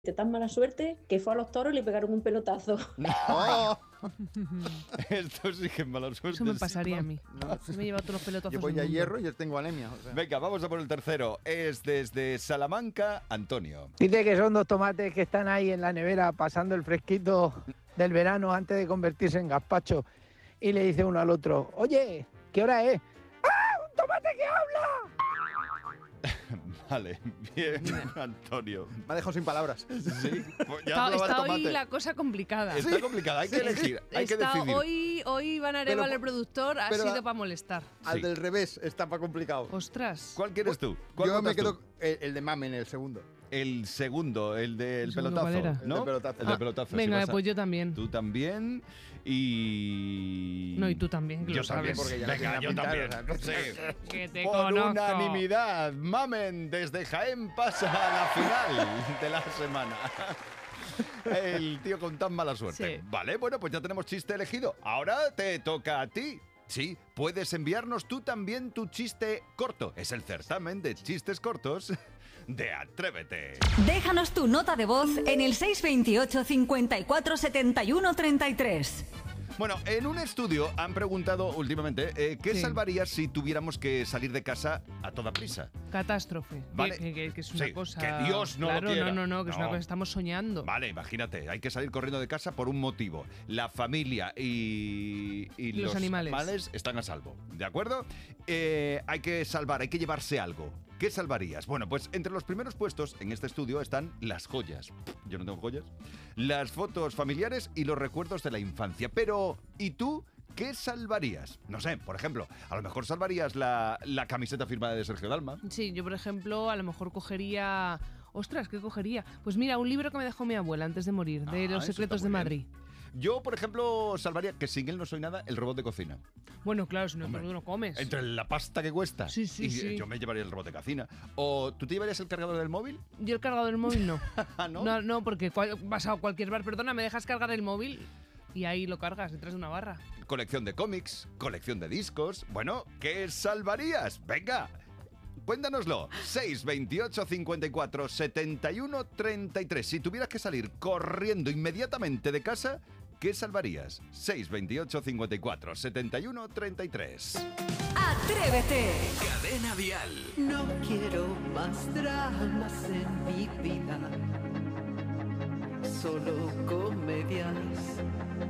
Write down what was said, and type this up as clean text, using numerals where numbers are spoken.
De tan mala suerte que fue a los toros y le pegaron un pelotazo. ¡Oh! Esto sí que es mala suerte. Eso me pasaría a mí. Me he llevado todos los pelotazos. Yo voy del a mundo. hierro y yo tengo anemia. O sea. Venga, vamos a por el tercero. Es desde Salamanca, Antonio. Dice que son dos tomates que están ahí en la nevera pasando el fresquito del verano antes de convertirse en gazpacho. Y le dice uno al otro, oye, ¿qué hora es? ¡Ah, un tomate que habla! Vale, bien, Antonio. Me ha dejado sin palabras. Sí, pues ya Está, prueba el está hoy tomate. la cosa complicada. Está complicada, hay que elegir, hay que Está decidir. Hoy Van Arevalo, Pero- el productor, ha pero- sido para molestar. Al Sí. del revés está para complicado. Ostras. ¿Cuál quieres tú? ¿Cuál Yo me votas quedo tú? el de Mamen, el segundo. El segundo, el del ¿El segundo pelotazo, cuál era? ¿no? El del pelotazo. El del Ah, pelotazo. venga, sí, vas a- pues yo también. Tú también y... No, y tú también, que Yo lo también, sabes. porque ya no venga, tiene yo nada también. pintar, o sea, Sí. Que te Por conozco. unanimidad, Mamen desde Jaén pasa a la final de la semana. El tío con tan mala suerte. Sí. Vale, bueno, pues ya tenemos chiste elegido. Ahora te toca a ti. Sí, puedes enviarnos tú también tu chiste corto. Es el certamen de chistes cortos de Atrévete. Déjanos tu nota de voz en el 628 54 71 33. Bueno, en un estudio han preguntado últimamente ¿qué Sí. salvarías si tuviéramos que salir de casa a toda prisa? Catástrofe. Vale. Que es una Sí, cosa. que Dios no lo claro, quiera. No, que es una No. cosa que estamos soñando. Vale, imagínate, hay que salir corriendo de casa por un motivo. La familia y los animales. están a salvo, ¿de acuerdo? Hay que salvar, hay que llevarse algo. ¿Qué salvarías? Bueno, pues entre los primeros puestos en este estudio están las joyas. Yo no tengo joyas. Las fotos familiares y los recuerdos de la infancia. Pero, ¿y tú? ¿Qué salvarías? No sé, por ejemplo, a lo mejor salvarías la camiseta firmada de Sergio Dalma. Sí, yo por ejemplo a lo mejor cogería... Ostras, ¿qué cogería? Pues mira, un libro que me dejó mi abuela antes de morir, de Los eso secretos está de muy Madrid. bien. Yo, por ejemplo, salvaría, que sin él no soy nada, el robot de cocina. Bueno, claro, si no, Hombre, tú no comes. Entre la pasta que cuesta. Sí, sí, y sí. Yo me llevaría el robot de cocina. ¿O tú te llevarías el cargador del móvil? Yo el cargador del móvil no. ¿No? No, porque vas a cualquier bar, perdona, me dejas cargar el móvil y ahí lo cargas detrás de una barra. Colección de cómics, colección de discos. Bueno, ¿qué salvarías? Venga, cuéntanoslo. 628 54 71 33. Si tuvieras que salir corriendo inmediatamente de casa, ¿qué salvarías? 628 54 71 33. ¡Atrévete! Cadena Dial. No quiero más dramas en mi vida, solo comedias.